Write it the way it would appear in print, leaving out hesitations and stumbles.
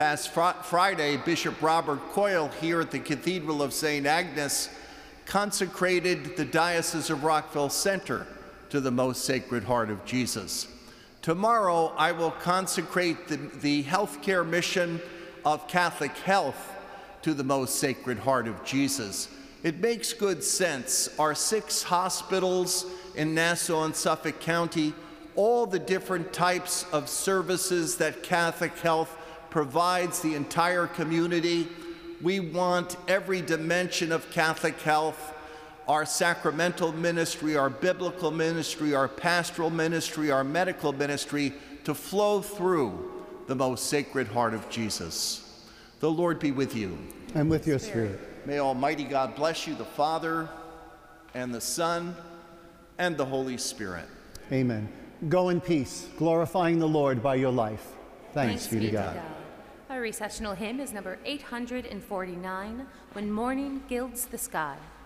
Last Friday, Bishop Robert Coyle here at the Cathedral of St. Agnes consecrated the Diocese of Rockville Center to the Most Sacred Heart of Jesus. Tomorrow, I will consecrate the healthcare mission of Catholic Health to the Most Sacred Heart of Jesus. It makes good sense. Our 6 hospitals in Nassau and Suffolk County, all the different types of services that Catholic Health provides the entire community. We want every dimension of Catholic Health, our sacramental ministry, our biblical ministry, our pastoral ministry, our medical ministry, to flow through the Most Sacred Heart of Jesus. The Lord be with you. And with your spirit. May Almighty God bless you, the Father, and the Son, and the Holy Spirit. Amen. Go in peace, glorifying the Lord by your life. Thanks be to God. Our recessional hymn is number 849, When Morning Gilds the Sky.